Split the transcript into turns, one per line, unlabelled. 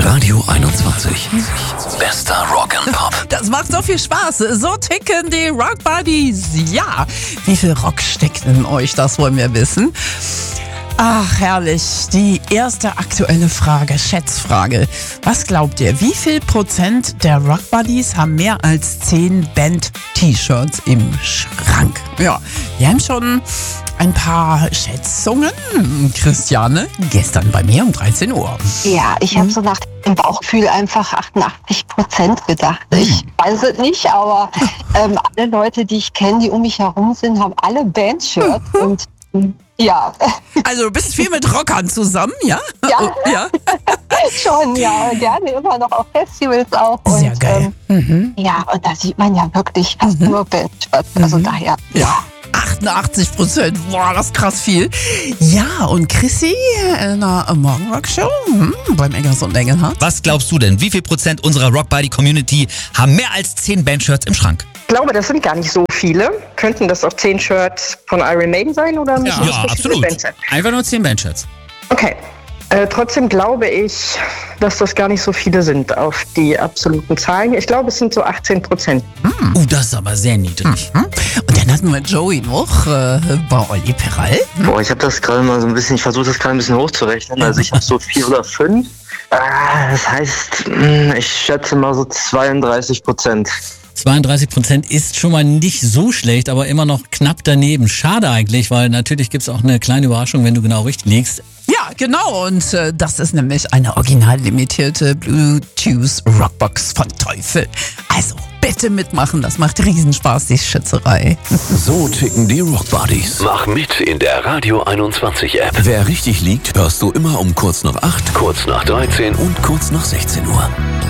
Radio 21. Bester Rock and Pop.
Das macht so viel Spaß. So ticken die Rock Buddies. Ja, wie viel Rock steckt in euch? Das wollen wir wissen. Ach, herrlich. Die erste aktuelle Frage, Schätzfrage. Was glaubt ihr, wie viel Prozent der Rock Buddies haben mehr als 10 Band-T-Shirts im Schrank? Ja, wir haben schon ein paar Schätzungen. Christiane, gestern bei mir um 13 Uhr.
Ja, ich habe so nach dem Bauchgefühl einfach 88% gedacht. Ich weiß es nicht, aber alle Leute, die ich kenne, die um mich herum sind, haben alle Bandshirts und ja.
Also du bist viel mit Rockern zusammen, ja?
Ja.
Ja.
Schon, ja. Gerne immer noch auf Festivals auch.
Sehr
und,
geil.
Ja, und da sieht man ja wirklich fast nur Bandshirts. Also daher,
Ja. 88%, boah, das ist krass viel. Ja, und Chrissy in der Morgenrock-Show beim Eggers und Engelhardt.
Was glaubst du denn? Wie viel Prozent unserer Rockbuddy-Community haben mehr als 10 Bandshirts im Schrank?
Ich glaube, das sind gar nicht so viele. Könnten das auch 10 Shirts von Iron Maiden sein? Oder müssen das verschiedene
absolut.
Bands sein?
Einfach nur 10 Bandshirts.
Okay. Trotzdem glaube ich, dass das gar nicht so viele sind auf die absoluten Zahlen. Ich glaube, es sind so 18%.
Das ist aber sehr niedrig.
Und dann hatten wir Joey noch bei Olli Peral.
Boah, ich habe das gerade mal so ein bisschen, ich versuche das gerade ein bisschen hochzurechnen. Also ich habe so 4 oder 5. Das heißt, ich schätze mal so 32%.
32% ist schon mal nicht so schlecht, aber immer noch knapp daneben. Schade eigentlich, weil natürlich gibt es auch eine kleine Überraschung, wenn du genau richtig liegst.
Ja, genau. Und das ist nämlich eine original limitierte Bluetooth Rockbox von Teufel. Also bitte mitmachen, das macht Riesenspaß, die Schätzerei.
So ticken die Rock Buddies. Mach mit in der Radio 21 App. Wer richtig liegt, hörst du immer um kurz nach 8, kurz nach 13 und kurz nach 16 Uhr.